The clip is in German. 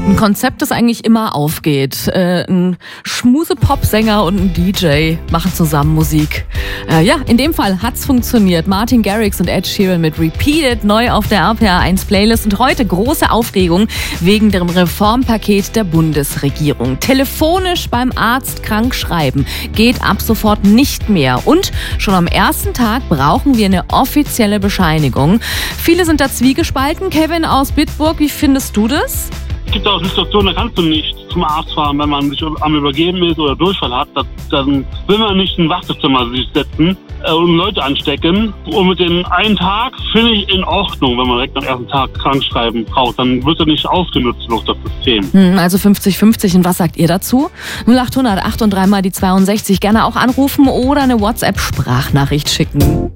Ein Konzept, das eigentlich immer aufgeht. Ein Schmuse-Pop-Sänger und ein DJ machen zusammen Musik. Ja, in dem Fall hat's funktioniert. Martin Garrix und Ed Sheeran mit Repeated, neu auf der RPA1 Playlist. Und heute große Aufregung wegen dem Reformpaket der Bundesregierung. Telefonisch beim Arzt krank schreiben geht ab sofort nicht mehr. Und schon am ersten Tag brauchen wir eine offizielle Bescheinigung. Viele sind da zwiegespalten. Kevin aus Bitburg, wie findest du das? Es gibt auch Situationen, da kannst du nicht zum Arzt fahren, wenn man sich am Übergeben ist oder Durchfall hat. Dann will man nicht in ein Wartezimmer sich setzen und Leute anstecken. Und mit den einen Tag finde ich in Ordnung, wenn man direkt am ersten Tag krankschreiben braucht. Dann wird er nicht ausgenutzt durch das System. Also 50-50. Und was sagt ihr dazu? 0800 8 und 3 mal die 62. Gerne auch anrufen oder eine WhatsApp-Sprachnachricht schicken.